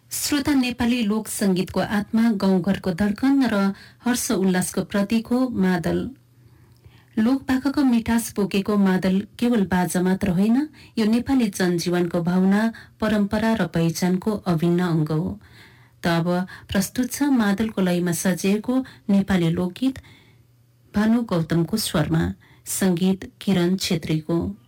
श्रोता, नेपाली लोक संगीतको आत्मा, गाउँघरको धड्कन र हर्ष उल्लासको प्रतीक हो मादल। लोकपाखाको मिठास बोकेको मादल केवल बाजा मात्र होइन, यो नेपाली जनजीवनको भावना, परम्परा र पहिचानको अभिन्न अङ्ग हो। त अब प्रस्तुत छ मादलको लयमा सजिएको नेपाली लोकगीत, भानु गौतमको स्वरमा, संगीत किरण छेत्रीको।